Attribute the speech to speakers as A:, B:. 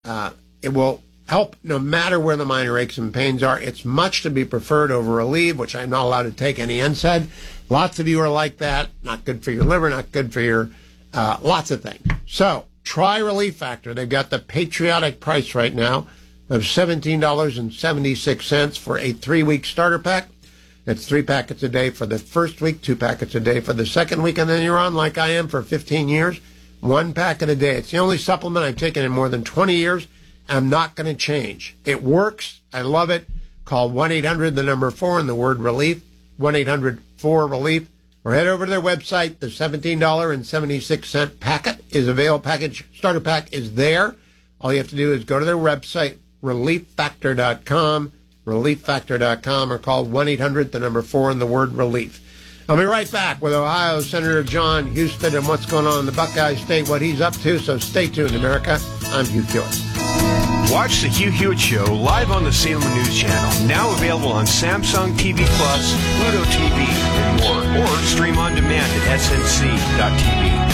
A: It will help no matter where the minor aches and pains are. It's much to be preferred over Relieve, which I'm not allowed to take any NSAID. Lots of you are like that. Not good for your liver, not good for your lots of things. So try Relief Factor. They've got the patriotic price right now of $17.76 for a 3-week starter pack. It's 3 packets a day for the first week, 2 packets a day for the second week, and then you're on, like I am, for 15 years, 1 packet a day. It's the only supplement I've taken in more than 20 years. I'm not going to change. It works. I love it. Call 1-800, the number 4, and the word relief, 1-800-4-RELIEF, or head over to their website. The $17.76 packet is available. Package starter pack is there. All you have to do is go to their website, relieffactor.com, relieffactor.com, or call 1-800, the number 4, and the word relief. I'll be right back with Ohio Senator John Husted and what's going on in the Buckeye State, what he's up to. So stay tuned, America. I'm Hugh Hewitt.
B: Watch the Hugh Hewitt Show live on the Salem News Channel. Now available on Samsung TV Plus, Pluto TV, and more. Or stream on demand at snc.tv.